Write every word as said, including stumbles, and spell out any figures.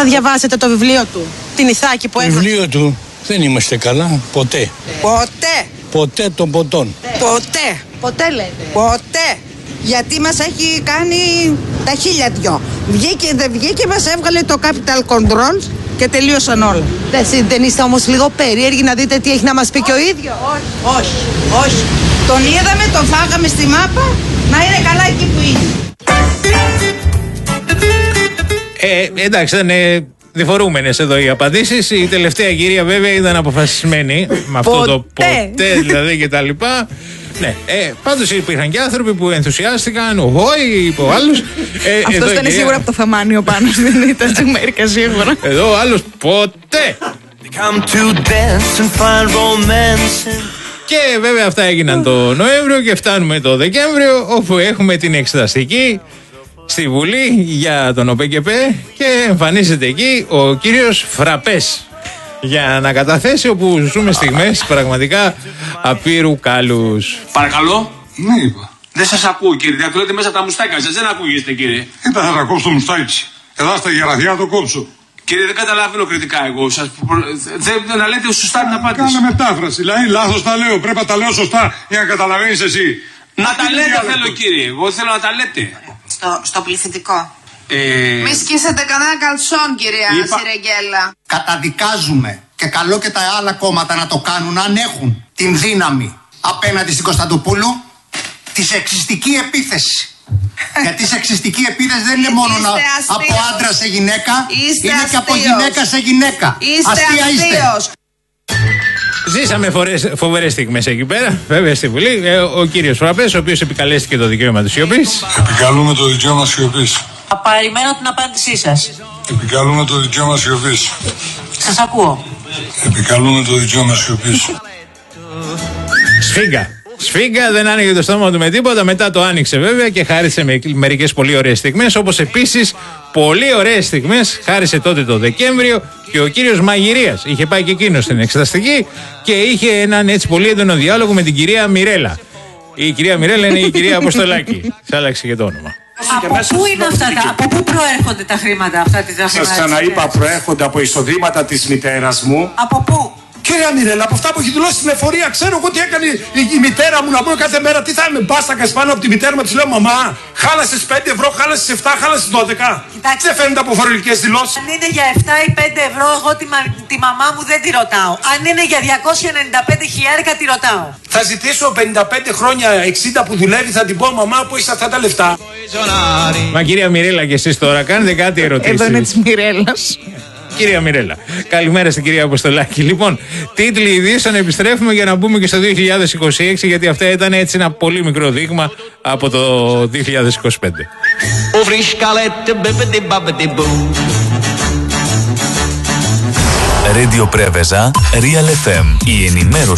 διαβάσετε το βιβλίο του, την Ιθάκη που έγραψε? Το βιβλίο του δεν είμαστε καλά ποτέ. Ποτέ. Ποτέ των ποτών. Ποτέ. Ποτέ λέτε. Ποτέ. Γιατί μας έχει κάνει τα χίλια δυο. Βγήκε, δεν βγήκε, μας έβγαλε το capital control και τελείωσαν όλα. Δεν, δεν είστε όμως λίγο περίεργοι να δείτε τι έχει να μας πει και ο ίδιος? Όχι, όχι, όχι. Τον είδαμε, τον φάγαμε στη μάπα, να είναι καλά εκεί που είναι. Ε, εντάξει, ήταν ε, διφορούμενες εδώ οι απαντήσεις. Η τελευταία κυρία βέβαια ήταν αποφασισμένη με αυτό Ποτέ. το ποτέ δηλαδή και τα λοιπά. Ναι, ε, πάντως υπήρχαν και άνθρωποι που ενθουσιάστηκαν. Ο είπε ο άλλος. Ε, Αυτός ήταν κυρία... σίγουρα από το Θαμάνιο πάνω, δεν ήταν Τζουμέρικα σίγουρα. Εδώ ο άλλος ποτέ. Και βέβαια αυτά έγιναν το Νοέμβριο και φτάνουμε το Δεκέμβριο, όπου έχουμε την εξεταστική στη Βουλή για τον ΟΠΕΚΕΠΕ και εμφανίζεται εκεί ο κύριος Φραπές για να καταθέσει, όπου ζούμε στιγμές πραγματικά απείρου κάλους. Παρακαλώ. Ναι, είπα. Δεν σας ακούω, κύριε. Διακλώτε μέσα τα μουστάκια σας. Δεν ακούγεστε, κύριε. Είπα θα τα κόψω το μουστάκι. Εδώ στα γεραθιά το κόψω. Κύριε, δεν καταλαβαίνω κριτικά εγώ. Σας... Δεν να λέτε σωστά την απάντηση. Κάνε μετάφραση. Δηλαδή, λάθος τα λέω. Πρέπει να τα λέω σωστά για να καταλαβαίνεις εσύ. Να τα λέτε θέλω, κύριε. Εγώ θέλω να τα λέτε. Στο, στο πληθυντικό. Ε... Μη σκίσετε κανένα καλσόν, κυρία Είπα... Σιρεγγέλα. Καταδικάζουμε και καλό και τα άλλα κόμματα να το κάνουν αν έχουν την δύναμη απέναντι στην Κωνσταντοπούλου τη σεξιστική επίθεση. Γιατί η σεξιστική επίθεση δεν είναι μόνο να, από άντρα σε γυναίκα, Είστε είναι αστείος. και από γυναίκα σε γυναίκα. Είστε Αστεία είστε. Ζήσαμε φοβερές στιγμές εκεί πέρα, βέβαια στη Βουλή. Ε, ο κύριος Φραπές, ο οποίος επικαλέστηκε το δικαίωμα της σιωπής. Επικαλούμε το δικαίωμα σιωπής. Απαριμένω την απάντησή σας. Επικαλούμε το δικαίωμα σιωπής. Σας ακούω. Επικαλούμε το δικαίωμα σιωπής. Σφίγγα. Σφίγγα, δεν άνοιγε το στόμα του με τίποτα. Μετά το άνοιξε βέβαια και χάρισε με μερικές πολύ ωραίες στιγμές. Όπως επίσης πολύ ωραίες στιγμές χάρισε τότε το Δεκέμβριο και ο κύριος Μαγειρίας. Είχε πάει και εκείνος στην εξεταστική και είχε έναν έτσι πολύ έντονο διάλογο με την κυρία Μιρέλα. Η κυρία Μιρέλα είναι η κυρία Αποστολάκη. Σ' άλλαξε και το όνομα. Από πού είναι αυτά τα, από πού προέρχονται τα χρήματα αυτά τη Σας ξαναείπα, προέρχονται από εισοδήματα της μητέρας μου. Από πού? Κυρία Μιρέλα, από αυτά που έχει δηλώσει στην εφορία, ξέρω εγώ τι έκανε η, η μητέρα μου να πω κάθε μέρα. Τι θα είμαι, μπάστακας πάνω από τη μητέρα μου, της λέω μαμά, χάλασες πέντε ευρώ, χάλασες επτά, χάλασες δώδεκα. Κοιτάξτε, δεν φαίνεται από φορολογικές δηλώσεις. Αν είναι για επτά ή πέντε ευρώ, εγώ τη, τη μαμά μου δεν τη ρωτάω. Αν είναι για διακόσια ενενήντα πέντε χιλιάρικα, τη ρωτάω. Θα ζητήσω πενήντα πέντε χρόνια, εξήντα που δουλεύει, θα την πω μαμά που έχει αυτά τα λεφτά. Μα κυρία Μιρέλα, και εσείς τώρα κάνετε κάτι ερωτήσεις? Εδώ είναι της Μιρέλας. Κυρία Μιρέλα, καλημέρα στην κυρία Αποστολάκη. Λοιπόν, τίτλοι ειδήσεων, επιστρέφουμε για να μπούμε και στο δύο χιλιάδες είκοσι έξι, γιατί αυτά ήταν έτσι ένα πολύ μικρό δείγμα από το δύο χιλιάδες είκοσι πέντε. Radio Preveza, Real εφ εμ, η ενημέρωση